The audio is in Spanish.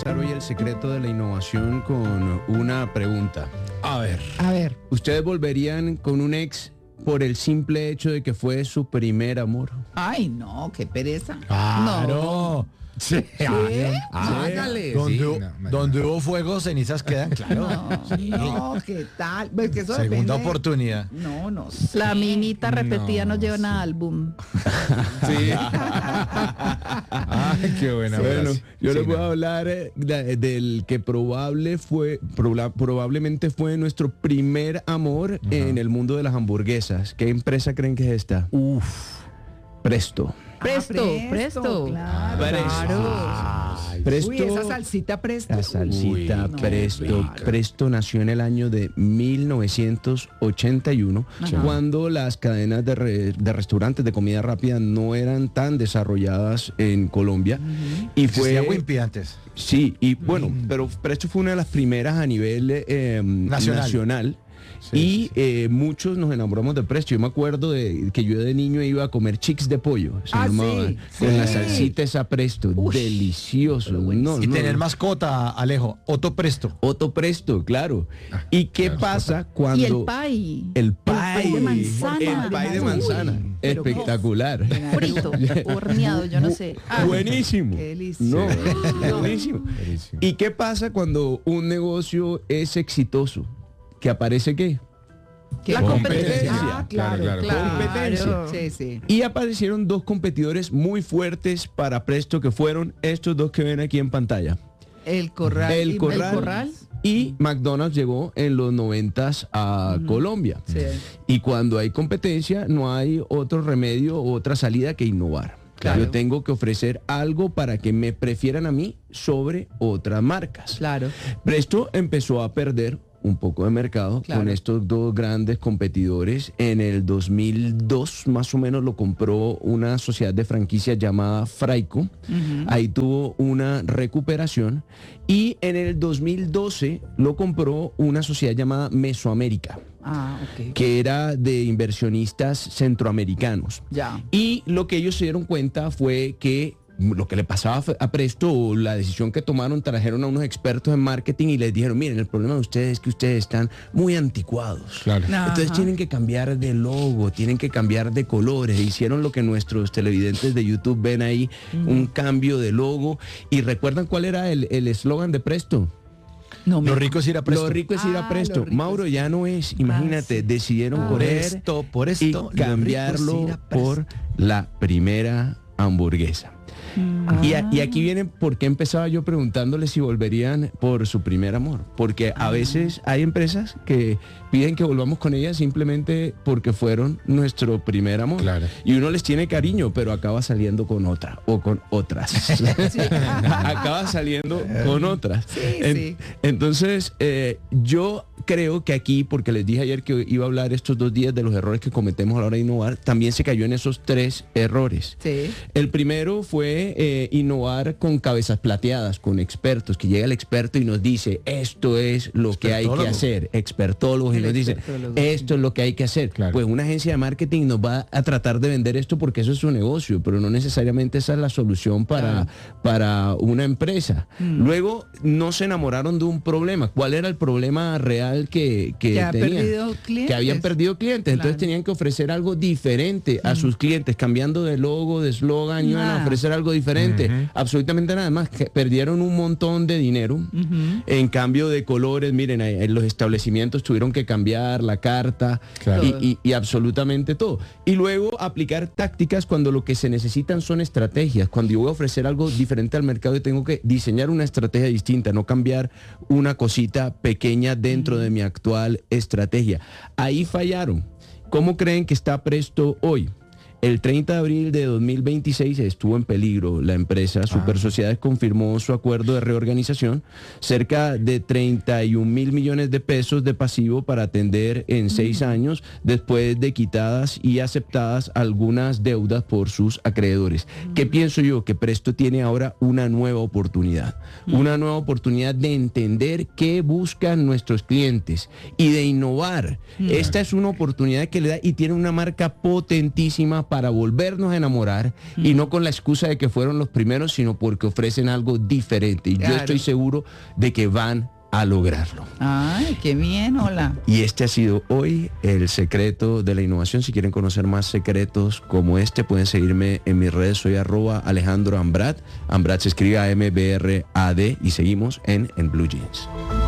empezar hoy el secreto de la innovación con una pregunta. A ver. ¿Ustedes volverían con un ex por el simple hecho de que fue su primer amor? Ay, no, qué pereza. Claro. Sí. Hágale. Donde hubo fuego, cenizas quedan, claro. No, ¿qué tal? Pues que eso Segunda depende. oportunidad. No sé. La minita repetida no lleva nada al boom. Sí. Ay, qué buena Bueno, frase. yo Sí, les voy no. a hablar del que probablemente fue nuestro primer amor en el mundo de las hamburguesas. ¿Qué empresa creen que es esta? Presto. Presto. Claro. Presto. Uy, esa salsita Presto. La salsita Uy, no, Presto. claro. Presto nació en el año de 1981, cuando las cadenas de restaurantes de comida rápida no eran tan desarrolladas en Colombia. Y fue... Existía Wimpy antes. Sí, y bueno, pero Presto fue una de las primeras a nivel nacional. Sí, Y muchos nos enamoramos de Presto. Yo me acuerdo de que yo de niño iba a comer chics de pollo, se llamaban, sí, con la sí. salsita esa Presto, delicioso. Y tener mascota, Alejo, Otto Presto. Otto Presto, claro. ¿Y qué pasa cuando Y el pay. el pay de manzana. el pay de manzana, Uy, pero espectacular. Frito, horneado, yo no sé. Buenísimo. Qué delicia. No, buenísimo. ¿Y qué pasa cuando un negocio es exitoso? ¿Que aparece qué? La competencia. Ah, claro. Competencia. Sí, sí. Y aparecieron dos competidores muy fuertes para Presto, que fueron estos dos que ven aquí en pantalla. El Corral. El y Corral. Y McDonald's llegó en los 90s a Colombia. Sí. Y cuando hay competencia, no hay otro remedio o otra salida que innovar. Claro. Yo tengo que ofrecer algo para que me prefieran a mí sobre otras marcas. Claro. Presto empezó a perder un poco de mercado Claro. con estos dos grandes competidores. En el 2002 más o menos lo compró una sociedad de franquicia llamada Fraico. Ahí tuvo una recuperación y en el 2012 lo compró una sociedad llamada Mesoamérica, Ah, ok. que era de inversionistas centroamericanos. Ya. Y lo que ellos se dieron cuenta fue que lo que le pasaba a Presto, o la decisión que tomaron, trajeron a unos expertos en marketing y les dijeron, miren, el problema de ustedes es que ustedes están muy anticuados. Claro. Entonces Ajá. tienen que cambiar de logo, tienen que cambiar de colores. Hicieron lo que nuestros televidentes de YouTube ven ahí, un cambio de logo. ¿Y recuerdan cuál era el eslogan de Presto? No me Lo rico es ir a Presto. Lo rico es ir a Ah, Presto. lo rico Mauro es- ya no es, imagínate, sí. decidieron Por correr esto, por esto, y lo rico es cambiarlo ir a Presto. por la primera hamburguesa. Y aquí viene por qué empezaba yo preguntándole si volverían por su primer amor. Porque a veces hay empresas que piden que volvamos con ellas simplemente porque fueron nuestro primer amor. Claro. Y uno les tiene cariño, pero acaba saliendo con otra o con otras. Acaba saliendo con otras. sí. Entonces, yo creo que aquí, porque les dije ayer que iba a hablar estos 2 días de los errores que cometemos a la hora de innovar, también se cayó en esos 3 errores. Sí. El primero fue innovar con cabezas plateadas, con expertos, que llega el experto y nos dice, esto es lo que hay que Expertólogo. hacer, expertólogos, y El nos dice, expertólogo, esto es lo que hay que hacer. Claro. Pues una agencia de marketing nos va a tratar de vender esto porque eso es su negocio, pero no necesariamente esa es la solución para una empresa. Luego no se enamoraron de un problema. ¿Cuál era el problema real que ha tenían? perdido clientes. Que habían perdido clientes, entonces Claro. tenían que ofrecer algo diferente a sus clientes, cambiando de logo, de eslogan, iban a Nada. ofrecer algo diferente, absolutamente nada más, que perdieron un montón de dinero en cambio de colores. Miren, los establecimientos tuvieron que cambiar la carta, Claro. y absolutamente todo, y luego aplicar tácticas cuando lo que se necesitan son estrategias. Cuando yo voy a ofrecer algo diferente al mercado, yo tengo que diseñar una estrategia distinta, no cambiar una cosita pequeña dentro de mi actual estrategia. Ahí fallaron. ¿Cómo creen que está Presto hoy? El 30 de abril de 2026 estuvo en peligro la empresa. Super Sociedades confirmó su acuerdo de reorganización. Cerca de 31.000 millones de pesos de pasivo para atender en 6 años, después de quitadas y aceptadas algunas deudas por sus acreedores. ¿Qué pienso yo? Que Presto tiene ahora una nueva oportunidad. Una nueva oportunidad de entender qué buscan nuestros clientes y de innovar. Esta es una oportunidad que le da y tiene una marca potentísima para volvernos a enamorar y no con la excusa de que fueron los primeros, sino porque ofrecen algo diferente. Y yo Claro. estoy seguro de que van a lograrlo. Ay, qué bien, hola. Y este ha sido hoy el secreto de la innovación. Si quieren conocer más secretos como este, pueden seguirme en mis redes. Soy @Alejandro Ambrat. Ambrat se escribe AMBRAD y seguimos en Blue Jeans.